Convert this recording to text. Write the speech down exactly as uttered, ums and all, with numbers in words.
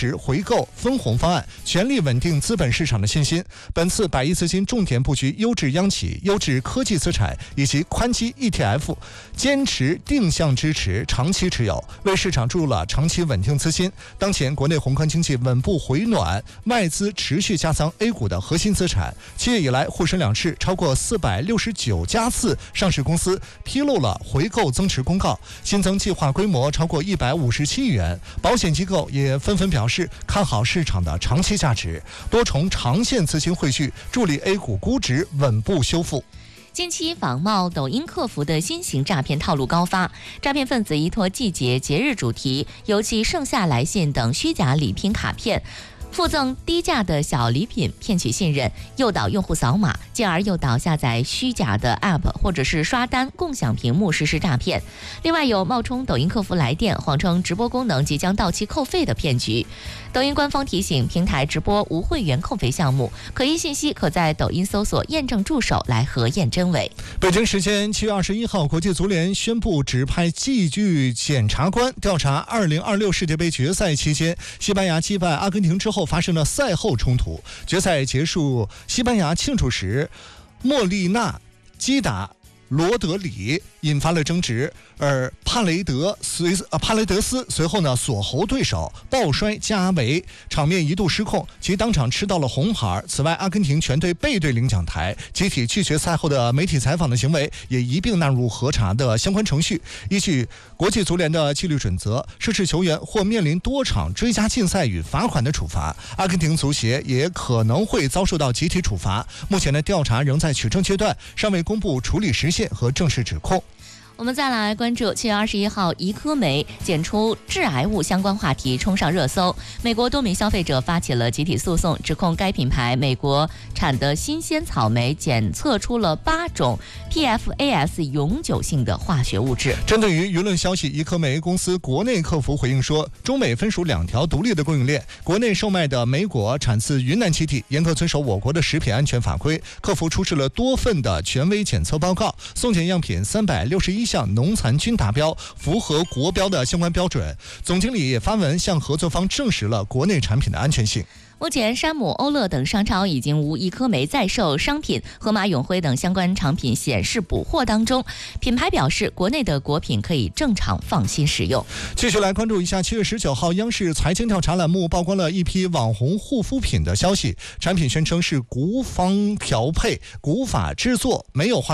持回购分红方案，全力稳定资本市场的信心。本次百亿资金重点布局优质央企、优质科技资产以及宽基 E T F， 坚持定向支持、长期持有，为市场注入了长期稳定资金。当前国内宏观经济稳步回暖，外资持续加仓 A 股的核心资产。七月以来，沪深两市超过四百六十九家次上市公司披露了回购增持公告，新增计划规模超过一百五十七亿元。保险机构也纷纷表示看好市场的长期价值，多重长线资金汇聚，助力 A 股估值稳步修复。 近期仿冒抖音客服的新型诈骗套路高发，诈骗分子依托季节、节日主题，尤其盛夏来信等虚假礼品卡片，附赠低价的小礼品骗取信任，诱导用户扫码，进而诱导下载虚假的 App 或者是刷单共享屏幕实施诈骗。另外有冒充抖音客服来电，谎称直播功能即将到期扣费的骗局。抖音官方提醒，平台直播无会员扣费项目，可疑信息可在抖音搜索验证助手来核验真伪。 北京时间七月二十一号，国际足联宣布指派纪律检察官调查二零二六世界杯决赛期间西班牙击败阿根廷之后发生的赛后冲突。决赛结束，西班牙庆祝时，莫利纳击打罗德里，引发了争执，而帕雷德随呃帕雷德斯随后呢锁喉对手，抱摔加维，场面一度失控，其当场吃到了红牌。此外，阿根廷全队背对领奖台，集体拒绝赛后的媒体采访的行为也一并纳入核查的相关程序。依据国际足联的纪律准则，涉事球员或面临多场追加禁赛与罚款的处罚，阿根廷足协也可能会遭受到集体处罚。目前的调查仍在取证阶段，尚未公布处理时限和正式指控。 我们再来关注七月二十一号，怡科美检出致癌物相关话题冲上热搜。美国多名消费者发起了集体诉讼，指控该品牌美国产的新鲜草莓检测出了八种 P F A S 永久性的化学物质。 针对于舆论消息，怡科美公司国内客服回应说，中美分属两条独立的供应链，国内售卖的莓果产自云南基地，严格遵守我国的食品安全法规。客服出示了多份的权威检测报告，送检样品三百六十一项农残均达标，符合国标的相关标准。总经理也发文向合作方证实了国内产品的安全性。 目前，山姆、欧乐等商超已经无怡科美在售商品，盒马永辉等相关产品显示补货当中。品牌表示，国内的果品可以正常放心使用。 继续来关注一下，七月十九号，央视财经调查栏目曝光了一批网红护肤品的消息，产品宣称是古方调配、古法制作，没有化